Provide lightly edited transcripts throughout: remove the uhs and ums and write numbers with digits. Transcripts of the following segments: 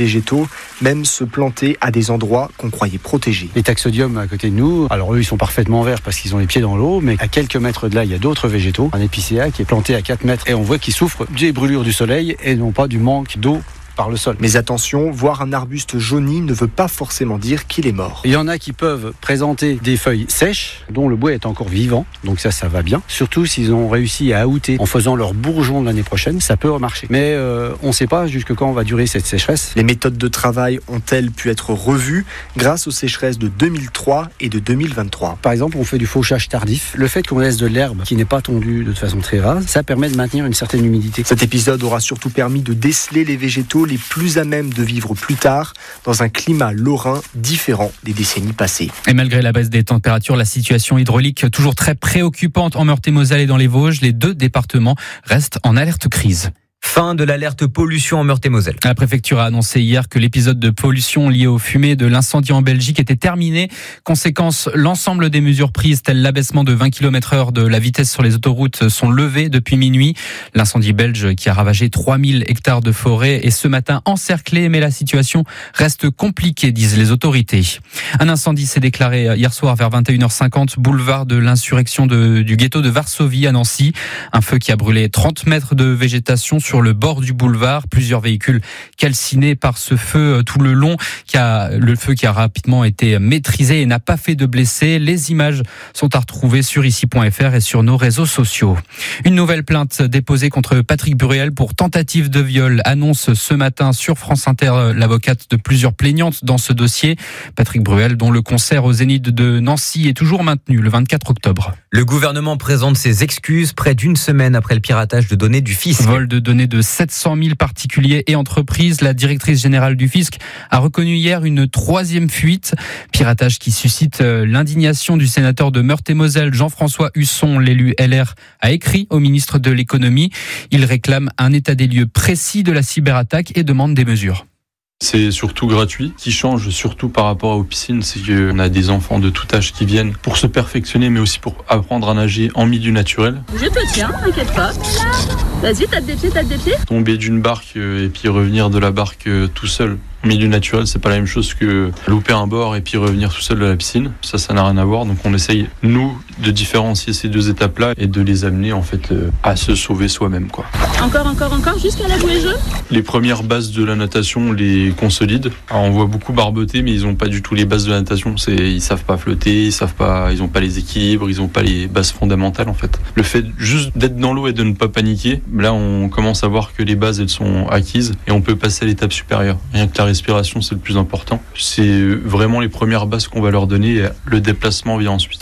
végétaux, même se planter à des endroits qu'on croyait protégés. Les taxodiums à côté de nous, alors eux ils sont parfaitement verts parce qu'ils ont les pieds dans l'eau, mais à quelques mètres de là il y a d'autres végétaux. Un épicéa qui est planté à 4 mètres et on voit qu'il souffre des brûlures du soleil et non pas du manque d'eau par le sol. Mais attention, voir un arbuste jauni ne veut pas forcément dire qu'il est mort. Il y en a qui peuvent présenter des feuilles sèches dont le bois est encore vivant, donc ça va bien. Surtout s'ils ont réussi à outer en faisant leur bourgeon l'année prochaine, ça peut remarcher. Mais on ne sait pas jusque quand va durer cette sécheresse. Les méthodes de travail ont-elles pu être revues grâce aux sécheresses de 2003 et de 2023 ? Par exemple, on fait du fauchage tardif. Le fait qu'on laisse de l'herbe qui n'est pas tondue de façon très rase, ça permet de maintenir une certaine humidité. Cet épisode aura surtout permis de déceler les végétaux les plus à même de vivre plus tard dans un climat lorrain différent des décennies passées. Et malgré la baisse des températures, la situation hydraulique toujours très préoccupante en Meurthe-et-Moselle et dans les Vosges, les 2 départements restent en alerte crise. Fin de l'alerte pollution en Meurthe-et-Moselle. La préfecture a annoncé hier que l'épisode de pollution lié aux fumées de l'incendie en Belgique était terminé. Conséquence, l'ensemble des mesures prises, telles l'abaissement de 20 km/h de la vitesse sur les autoroutes, sont levées depuis minuit. L'incendie belge qui a ravagé 3000 hectares de forêt est ce matin encerclé, mais la situation reste compliquée, disent les autorités. Un incendie s'est déclaré hier soir vers 21h50, boulevard de l'insurrection du ghetto de Varsovie à Nancy. Un feu qui a brûlé 30 mètres de végétation sur le bord du boulevard. Plusieurs véhicules calcinés par ce feu tout le long. Le feu qui a rapidement été maîtrisé et n'a pas fait de blessés. Les images sont à retrouver sur ici.fr et sur nos réseaux sociaux. Une nouvelle plainte déposée contre Patrick Bruel pour tentative de viol, annonce ce matin sur France Inter l'avocate de plusieurs plaignantes dans ce dossier. Patrick Bruel, dont le concert au Zénith de Nancy est toujours maintenu le 24 octobre. Le gouvernement présente ses excuses près d'une semaine après le piratage de données du fisc. Vol de données de 700 000 particuliers et entreprises. La directrice générale du fisc a reconnu hier une 3e fuite. Piratage qui suscite l'indignation du sénateur de Meurthe-et-Moselle, Jean-François Husson. L'élu LR a écrit au ministre de l'économie. Il réclame un état des lieux précis de la cyberattaque et demande des mesures. C'est surtout gratuit. Ce qui change surtout par rapport aux piscines, c'est qu'on a des enfants de tout âge qui viennent pour se perfectionner, mais aussi pour apprendre à nager en milieu naturel. Je te tiens, t'inquiète pas. Vas-y, tape des pieds. Tomber d'une barque et puis revenir de la barque tout seul. En milieu naturel, c'est pas la même chose que louper un bord et puis revenir tout seul de la piscine. Ça n'a rien à voir. Donc on essaye, nous, de différencier ces 2 étapes-là et de les amener en fait à se sauver soi-même, quoi. Encore, jusqu'à la bouée jaune. Les premières bases de la natation, on les consolide. Alors, on voit beaucoup barboter, mais ils ont pas du tout les bases de la natation. Ils savent pas flotter, ils ont pas les équilibres, ils ont pas les bases fondamentales, en fait. Le fait juste d'être dans l'eau et de ne pas paniquer, là, on commence à voir que les bases, elles sont acquises et on peut passer à l'étape supérieure. Rien que la respiration, c'est le plus important. C'est vraiment les premières bases qu'on va leur donner et le déplacement vient ensuite.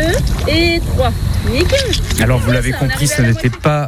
2 et 3. Nickel. Alors vous l'avez compris, ce n'était pas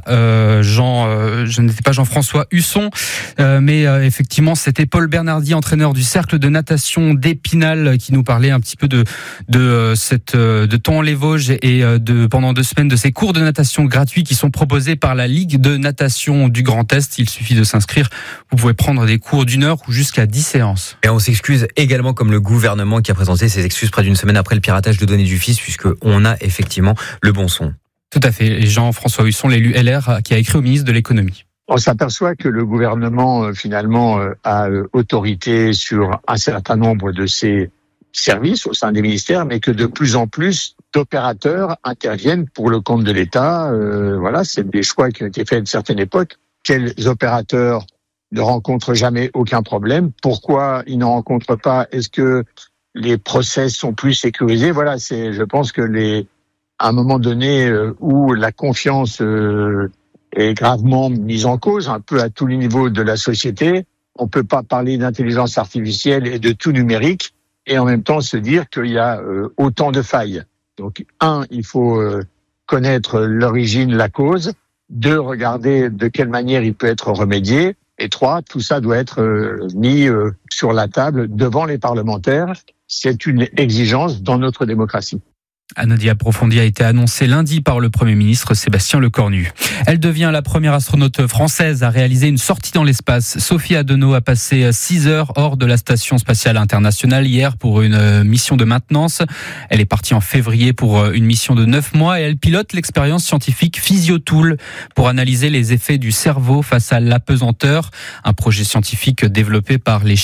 Jean-François Husson, mais effectivement c'était Paul Bernardi, entraîneur du cercle de natation d'Épinal, qui nous parlait un petit peu de Thon-les-Vosges et pendant 2 semaines de ces cours de natation gratuits qui sont proposés par la Ligue de natation du Grand Est. Il suffit de s'inscrire. Vous pouvez prendre des cours d'1 heure ou jusqu'à 10 séances. Et on s'excuse également comme le gouvernement qui a présenté ses excuses près d'une semaine après le piratage de données du fisc, puisqu'on a effectivement le bon son. Tout à fait. Et Jean-François Husson, l'élu LR, qui a écrit au ministre de l'économie. On s'aperçoit que le gouvernement, finalement, a autorité sur un certain nombre de ses services au sein des ministères, mais que de plus en plus d'opérateurs interviennent pour le compte de l'État. Voilà, c'est des choix qui ont été faits à une certaine époque. Quels opérateurs ne rencontrent jamais aucun problème? Pourquoi ils n'en rencontrent pas? Est-ce que les process sont plus sécurisés? Voilà, je pense que à un moment donné où la confiance est gravement mise en cause, un peu à tous les niveaux de la société, on peut pas parler d'intelligence artificielle et de tout numérique et en même temps se dire qu'il y a autant de failles. Donc, 1, il faut connaître l'origine, la cause. 2, regarder de quelle manière il peut être remédié. Et 3, tout ça doit être mis sur la table devant les parlementaires. C'est une exigence dans notre démocratie. Un audit approfondi a été annoncé lundi par le Premier ministre Sébastien Lecornu. Elle devient la première astronaute française à réaliser une sortie dans l'espace. Sophie Adenau a passé 6 heures hors de la Station spatiale internationale hier pour une mission de maintenance. Elle est partie en février pour une mission de 9 mois et elle pilote l'expérience scientifique PhysioTool pour analyser les effets du cerveau face à l'apesanteur. Un projet scientifique développé par les